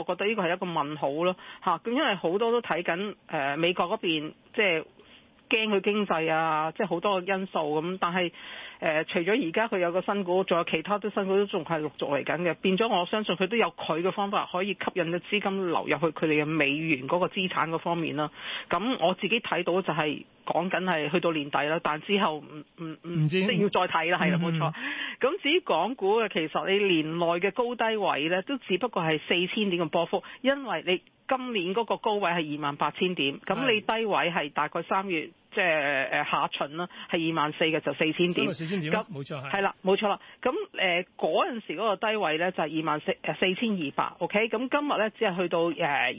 覺得呢個係一個問號咯嚇。咁因為好多都睇緊美國嗰邊即係。驚佢經濟啊，即係好多個因素咁，但係除咗而家佢有個新股，仲有其他啲新股都仲係陸續嚟緊嘅，變咗我相信佢都有佢嘅方法可以吸引嘅資金流入去佢哋嘅美元嗰個資產嗰方面啦。咁我自己睇到就係講緊係去到年底啦，但之後唔知即係要再睇啦，係啦冇錯。咁至於港股嘅，其實你年內嘅高低位咧，都只不過係4000點嘅波幅，因為你今年嗰個高位係28,000點，咁你低位係大概3月即係下旬啦，係24,000嘅就4000點。 4,000點，冇錯係。 係啦，冇錯啦。咁嗰陣時嗰個低位咧就係24,200 ，OK。咁今日咧只係去到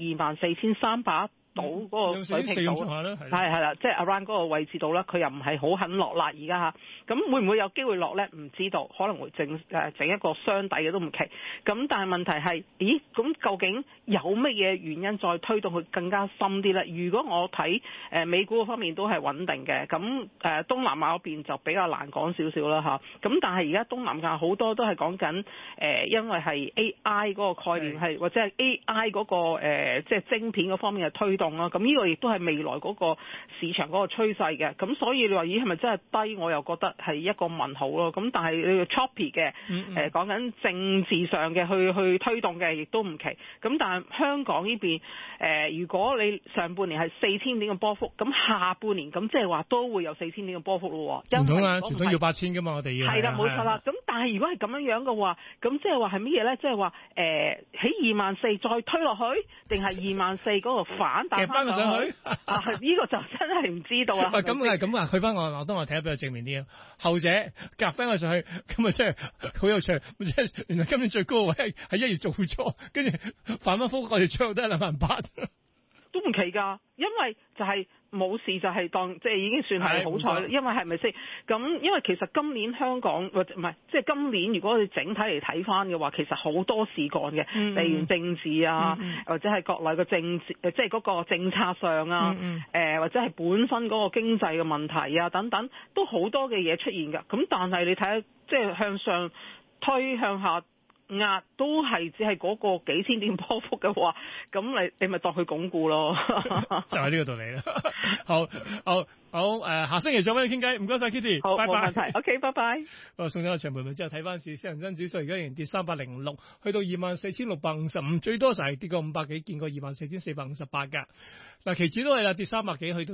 24,300。到嗰個水平度，係啦，即係 around 嗰個位置度啦，佢又唔係好肯落啦，而家嚇，咁會唔會有機會落咧？唔知道，可能會整一個雙底嘅都唔奇。咁但係問題係，咦？咁究竟有乜嘢原因再推動佢更加深啲咧？如果我睇美股嗰方面都係穩定嘅，咁東南亞嗰邊就比較難講少少啦嚇。咁但係而家東南亞好多都係講緊因為係 AI 嗰個概念係，或者係 AI 嗰個即係晶片嗰方面嘅推動。咁呢個亦都係未來嗰個市場嗰個趨勢嘅，咁所以你話咦係咪真係低？我又覺得係一個問號咯。咁但係你要 choppy 嘅，講緊政治上嘅去推動嘅，亦都唔奇。咁但係香港呢邊如果你上半年係4000點嘅波幅，咁下半年咁即係話都會有4000點嘅波幅咯。 傳統啊，傳統要8000㗎嘛，我哋要係啦，冇錯啦。咁但係如果係咁樣嘅話，咁即係話係乜嘢咧？即係話喺24,000再推落去，定係24,000嗰個反彈翻佢上去？ 呢個就真係唔知道啦。 咁係咁啊，去翻我當我睇得比較正面啲啊。後者夾翻佢上去，咁啊真係好有趣。即係原來今年最高位係1月做錯，跟住反翻覆我哋最後都係28000， 都唔奇㗎。因為就係冇事就係當即係已經算係好彩，因為係咪先？咁因為其實今年香港或者唔係即係今年，如果我哋整體嚟睇翻嘅話，其實好多事幹嘅，地緣政治啊，或者係國內嘅政治，即係嗰個政策上啊，或者係本身嗰個經濟嘅問題啊等等，都好多嘅嘢出現㗎。咁但係你睇下，即係向上推向下壓都係只係嗰個幾千點波幅嘅話，咁你咪當佢鞏固咯， 就係呢個道理啦。好，下星期再揾你傾偈，唔該晒 Kitty， 好， 拜拜。 冇問題，OK，拜拜。 送咗個長盤之後睇翻市，恒生指數而家仍然跌306，去到24,655，最多就係跌過500幾，見過24,458㗎。嗱，期指都係啦，跌300幾，去到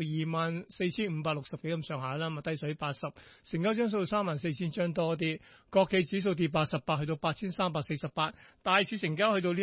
24,560幾咁上下啦，低水80，成交張數34,000張多啲。國企指數跌88，去到8,348，大市成交去到呢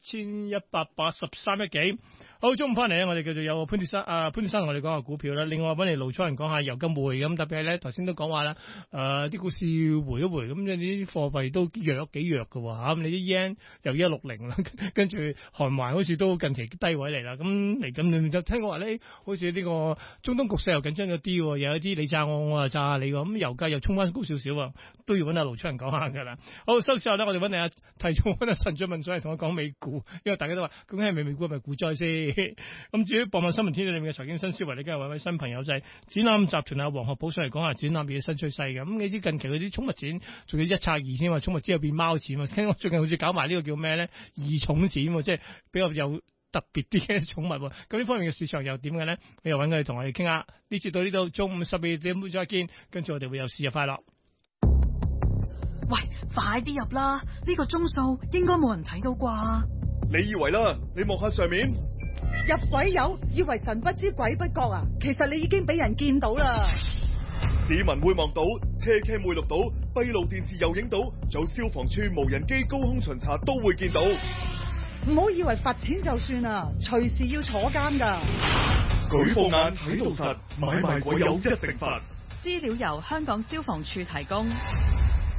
1,183億幾。好，中午翻嚟咧，我哋繼續有潘鐵珊同我哋講下股票啦。另外揾嚟盧楚仁講下油金匯咁，特別係咧頭先都講話啦，啲股市回一回咁，你啲貨幣都幾弱嘅喎嚇。咁你啲 yen 又160啦，跟住韓圜好似都近期低位嚟啦。咁嚟緊你就聽講話咧，好似呢個中東局勢又緊張咗啲，又有一啲你炸我又炸你喎。咁油價又衝翻高少少啊，都要揾阿盧楚仁講下㗎啦。好，收市後咧，我哋揾你提早揾阿陳俊文上嚟同我講美股，因為大家都話究竟係美股係咪股災先？咁至於傍晚新聞天地裏面嘅財經新思維，你今日揾位新朋友就係展覽集團啊黃學寶上嚟講下展覽嘅新趨勢嘅。咁你知近期嗰啲寵物展仲要1拆2添啊，寵物展又變貓展啊，聽講最近好似搞埋呢個叫咩咧異寵展，即係比較有特別啲嘅寵物。咁呢方面嘅市場又點嘅咧？我又揾佢同我哋傾下。呢節到呢度，中午12點再見，跟住我哋會有試日快樂。 喂，快啲入啦！呢個鐘數應該冇人睇到啩？ 你以為啦？你望下上面。 入鬼友以為神不知鬼不覺啊！其實你已經俾人見到啦。 市民會望到，車 cam 會錄到，閉路電視又影到，仲有消防處無人機高空巡查都會見到。 唔好以為罰錢就算啊，隨時要坐監噶。 舉報眼睇到實，買賣鬼友一定罰。 資料由香港消防處提供。